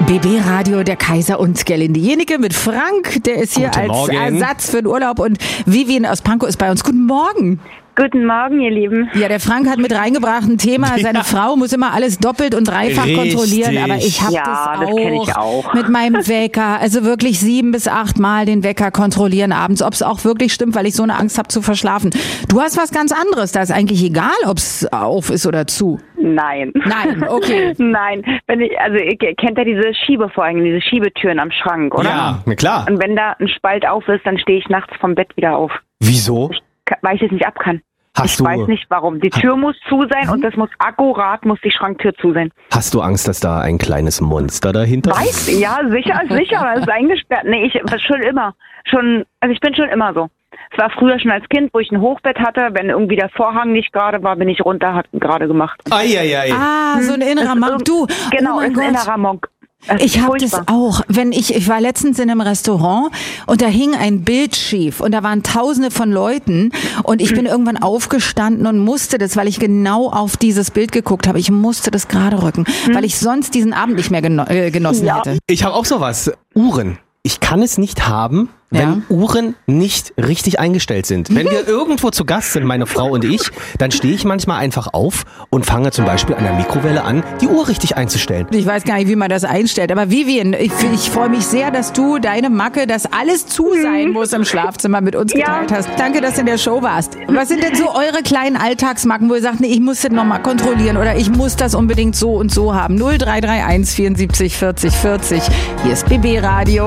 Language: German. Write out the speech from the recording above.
BB Radio, der Kaiser und Gerlinde Jenike mit Frank, der ist hier Guten als Morgen. Ersatz für den Urlaub, und Vivian aus Pankow ist bei uns. Guten Morgen. Guten Morgen, ihr Lieben. Ja, der Frank hat mit reingebracht ein Thema, seine Frau muss immer alles doppelt und dreifach Richtig. kontrollieren, aber ich habe das kenn ich auch. mit meinem Wecker, also wirklich 7 bis 8 Mal den Wecker kontrollieren abends, ob es auch wirklich stimmt, weil ich so eine Angst habe zu verschlafen. Du hast was ganz anderes, da ist eigentlich egal, ob es auf ist oder zu. Nein. Nein, okay. Nein. Ihr kennt ja diese Schiebevorhänge, diese Schiebetüren am Schrank, oder? Ja, na klar. Und wenn da ein Spalt auf ist, dann stehe ich nachts vom Bett wieder auf. Wieso? Weil ich es nicht ab kann. Ich weiß nicht warum. Die Tür muss zu sein und das muss akkurat, muss die Schranktür zu sein. Hast du Angst, dass da ein kleines Monster dahinter ist? Ja, sicher, das ist eingesperrt. Nee, ich bin schon immer so. Es war früher schon als Kind, wo ich ein Hochbett hatte. Wenn irgendwie der Vorhang nicht gerade war, bin ich runter, hat gerade gemacht. Eieiei. Ah, so ein innerer Monk. Du, Genau, oh mein ist ein Gott. innerer Monk. Das Ich ist habe das furchtbar. auch. Ich war letztens in einem Restaurant und da hing ein Bild schief und da waren Tausende von Leuten und ich bin irgendwann aufgestanden und musste das, weil ich genau auf dieses Bild geguckt habe, ich musste das gerade rücken, weil ich sonst diesen Abend nicht mehr genossen Ja. hätte. Ich habe auch sowas. Uhren. Ich kann es nicht haben, wenn Ja. Uhren nicht richtig eingestellt sind. Wenn wir irgendwo zu Gast sind, meine Frau und ich, dann stehe ich manchmal einfach auf und fange zum Beispiel an der Mikrowelle an, die Uhr richtig einzustellen. Ich weiß gar nicht, wie man das einstellt, aber Vivian, ich freue mich sehr, dass du deine Macke, dass alles zu sein muss im Schlafzimmer, mit uns geteilt hast. Danke, dass du in der Show warst. Was sind denn so eure kleinen Alltagsmacken, wo ihr sagt, nee, ich muss das nochmal kontrollieren oder ich muss das unbedingt so und so haben? 0331 74 40 40. Hier ist BB Radio.